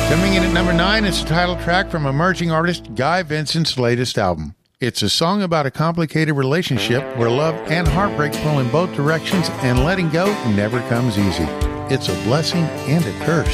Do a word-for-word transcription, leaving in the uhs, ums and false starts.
Coming in at number nine, it's the title track from emerging artist Guy Vincent's latest album. It's a song about a complicated relationship where love and heartbreak pull in both directions and letting go never comes easy. It's a blessing and a curse.